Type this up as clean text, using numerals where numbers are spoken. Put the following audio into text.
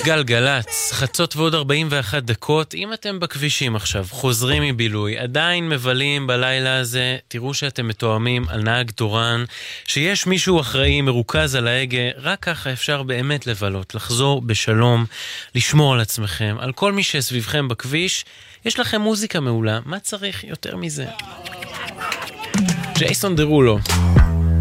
גלגלץ, חצות ועוד 41 דקות. אם אתם בכבישים עכשיו, חוזרים מבילוי, עדיין מבלים בלילה הזה, תראו שאתם מתואמים על נהג תורן, שיש מישהו אחראי מרוכז על ההגה. רק ככה אפשר באמת לבלות, לחזור בשלום, לשמור על עצמכם, על כל מי שסביבכם בכביש. יש לכם מוזיקה מעולה, מה צריך יותר מזה? ג'ייסון דרולו.